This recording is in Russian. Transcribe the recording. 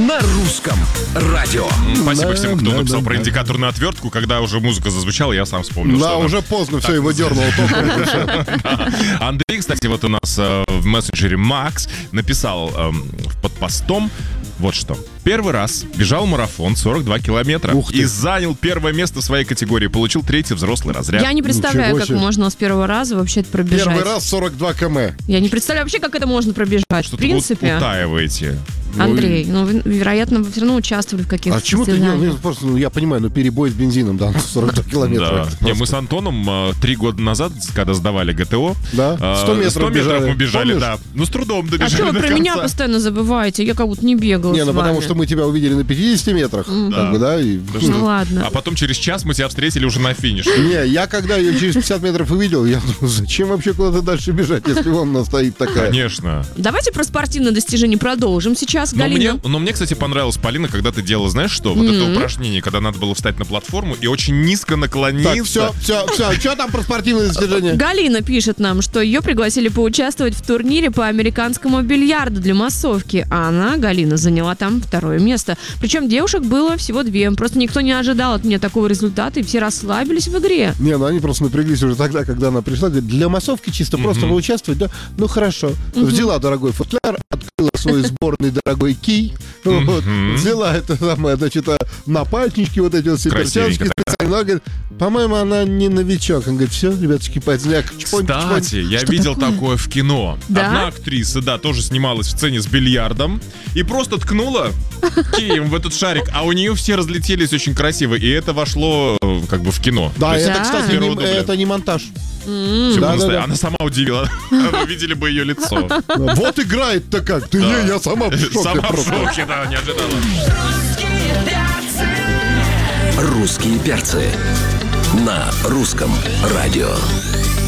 на русском радио. Спасибо всем, кто написал про индикаторную отвертку. Когда уже музыка зазвучала, я сам вспомнил. Да, уже поздно, все, его дернуло током. Андрей, кстати, вот у нас в мессенджере Макс написал под постом вот что. Первый раз бежал марафон 42 километра и занял первое место в своей категории. Получил 3-й взрослый разряд. Я не представляю, как можно с первого раза вообще это пробежать. Первый раз 42 км. Я не представляю вообще, как это можно пробежать. Что-то в принципе. вы утаиваете. Андрей, вы, вероятно, вы все равно участвовали в каких-то А чему ты состязаниях. просто, я понимаю, перебой с бензином, да, 42 километра. Да. Не, мы с Антоном 3 года назад, когда сдавали ГТО, 100 метров мы бежали, Помнишь? да. Ну, с трудом А добежали что вы до про конца. меня постоянно забываете? Я как будто не бегала Не, с ну вами. потому что мы тебя увидели на 50 метрах, как бы, да, и... Ну ладно. А потом через час мы тебя встретили уже на финише. Не, я когда ее через 50 метров увидел, я думал, зачем вообще куда-то дальше бежать, если вон она стоит такая. Конечно. Давайте про спортивные достижения продолжим сейчас, Галина. Но мне, кстати, понравилось, Полина, когда ты делала, знаешь что? Вот это упражнение, когда надо было встать на платформу и очень низко наклониться. Так, все, что там про спортивные достижения? Галина пишет нам, что ее пригласили поучаствовать в турнире по американскому бильярду для массовки, а она, Галина, заняла там 2-е место. Причем девушек было всего 2. Просто никто не ожидал от меня такого результата, и все расслабились в игре. Не, ну они просто напряглись уже тогда, когда она пришла. Говорит, для массовки чисто просто поучаствовать, да? Ну хорошо. Взяла дорогой футляр, открыла свой сборный дорогой кий, вот, взяла это самое, значит, напальнички, вот эти вот все перчаточки специально. Она говорит, по-моему, она не новичок. Он говорит, все, ребяточки, поздняк. Кстати, я видел такое в кино. Да? Одна актриса, да, тоже снималась в сцене с бильярдом и просто ткнула кием в этот шарик, а у нее все разлетелись очень красиво, и это вошло как бы в кино. Да, То есть это, кстати, первого дубля. это не монтаж. Да. Она сама удивила. Вы видели бы ее лицо. Вот играет-то как. Ты не, я сама в шоке. Сама в просто. шоке, да, не ожидала. Русские перцы на русском радио.